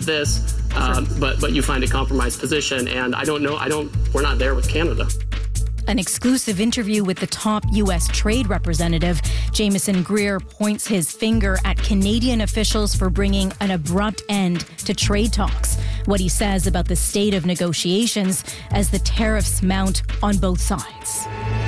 at this, but you find a compromised position. And we're not there with Canada. An exclusive interview with the top U.S. trade representative, Jameson Greer, points his finger at Canadian officials for bringing an abrupt end to trade talks. What he says about the state of negotiations as the tariffs mount on both sides.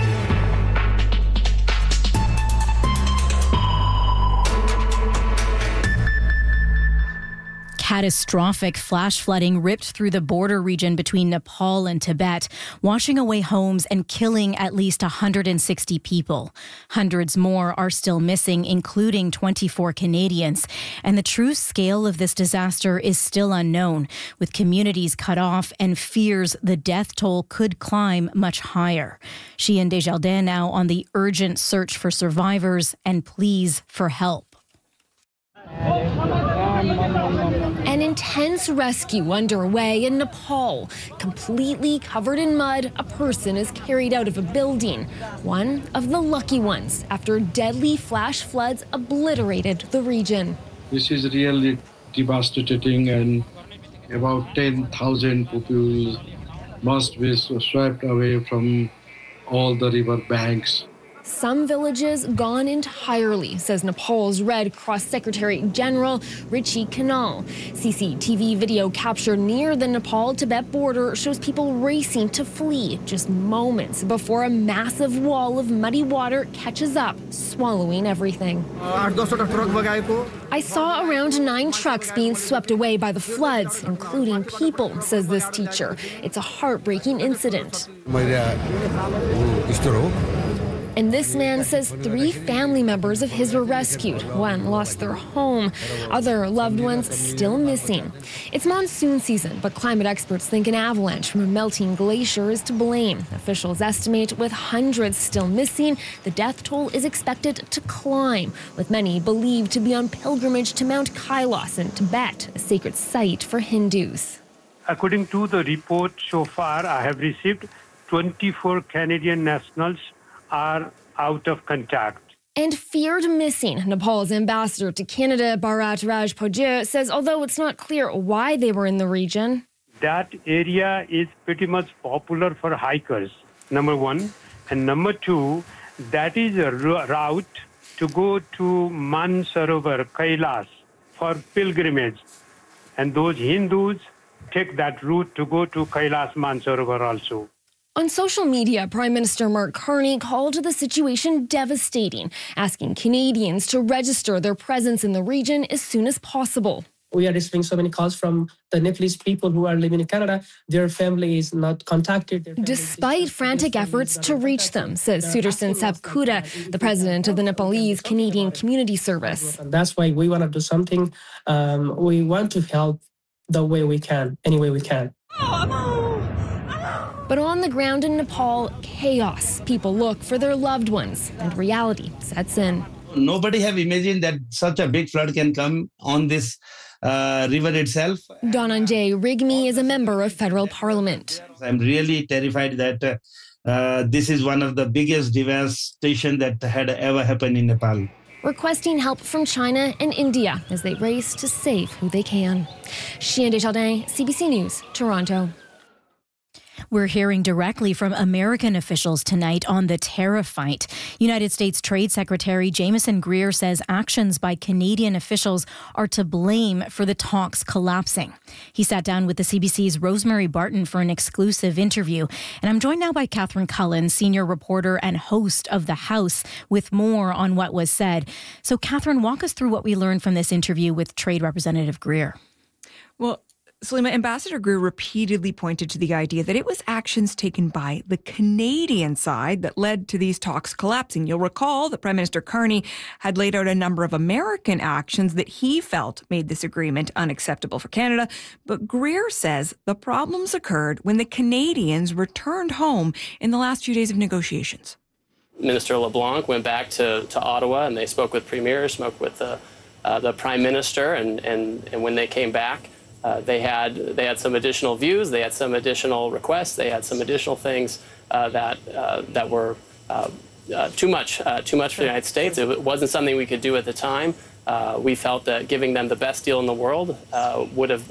Catastrophic flash flooding ripped through the border region between Nepal and Tibet, washing away homes and killing at least 160 people. Hundreds more are still missing, including 24 Canadians. And the true scale of this disaster is still unknown, with communities cut off and fears the death toll could climb much higher. Sheehan Desjardins now on the urgent search for survivors and pleas for help. An intense rescue underway in Nepal. Completely covered in mud, a person is carried out of a building. One of the lucky ones after deadly flash floods obliterated the region. This is really devastating, and about 10,000 people must be swept away from all the river banks. Some villages gone entirely, says Nepal's Red Cross Secretary General Richie Kanal. CCTV video captured near the Nepal-Tibet border shows people racing to flee just moments before a massive wall of muddy water catches up, swallowing everything. I saw around 9 trucks being swept away by the floods, including people, says this teacher. It's a heartbreaking incident. And this man says 3 family members of his were rescued. One lost their home. Other loved ones still missing. It's monsoon season, but climate experts think an avalanche from a melting glacier is to blame. Officials estimate with hundreds still missing, the death toll is expected to climb, with many believed to be on pilgrimage to Mount Kailas in Tibet, a sacred site for Hindus. According to the report so far I have received, 24 Canadian nationals are out of contact. And feared missing. Nepal's ambassador to Canada, Bharat Rajpujit, says although it's not clear why they were in the region, that area is pretty much popular for hikers, number one. And number two, that is a route to go to Mansarovar, Kailas, for pilgrimage. And those Hindus take that route to go to Kailas Mansarovar also. On social media, Prime Minister Mark Carney called the situation devastating, asking Canadians to register their presence in the region as soon as possible. We are receiving so many calls from the Nepalese people who are living in Canada. Their family is not contacted. Despite frantic efforts to reach them, says Sudarshan Sapkura, the president of the Nepalese Canadian Community Service. That's why we want to do something. We want to help the way we can, any way we can. But on the ground in Nepal, chaos. People look for their loved ones, and reality sets in. Nobody have imagined that such a big flood can come on this river itself. Dhananjay Rigmi is a member of federal parliament. I'm really terrified that this is one of the biggest devastation that had ever happened in Nepal. Requesting help from China and India as they race to save who they can. Sheehan Desjardins, CBC News, Toronto. We're hearing directly from American officials tonight on the tariff fight. United States Trade Secretary Jameson Greer says actions by Canadian officials are to blame for the talks collapsing. He sat down with the CBC's Rosemary Barton for an exclusive interview. And I'm joined now by Catherine Cullen, senior reporter and host of The House, with more on what was said. So, Catherine, walk us through what we learned from this interview with Trade Representative Greer. Well, Salima, Ambassador Greer repeatedly pointed to the idea that it was actions taken by the Canadian side that led to these talks collapsing. You'll recall that Prime Minister Carney had laid out a number of American actions that he felt made this agreement unacceptable for Canada. But Greer says the problems occurred when the Canadians returned home in the last few days of negotiations. Minister LeBlanc went back to Ottawa, and they spoke with premiers, spoke with the Prime Minister, and when they came back, they had some additional views, they had some additional requests, they had some additional things that were too much for the United States. It wasn't something we could do at the time. We felt that giving them the best deal in the world would have